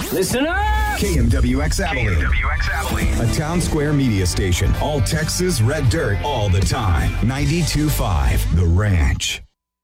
Listen up! KMWX Abilene. A Town Square media station. All Texas red dirt all the time. 92.5 The Ranch.